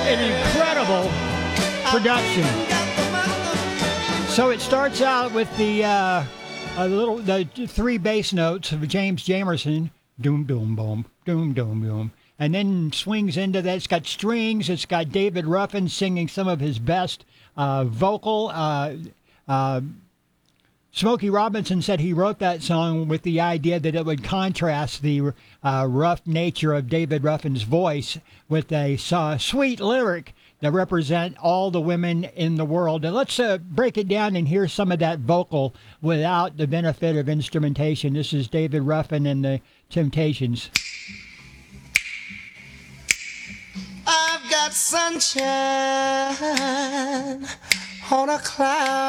an incredible production. So it starts out with the three bass notes of James Jamerson, doom doom boom, doom doom boom, and then swings into that. It's got strings. It's got David Ruffin singing some of his best vocal. Smokey Robinson said he wrote that song with the idea that it would contrast the rough nature of David Ruffin's voice with a sweet lyric that represent all the women in the world. And let's break it down and hear some of that vocal without the benefit of instrumentation. This is David Ruffin and the Temptations. I've got sunshine on a cloud.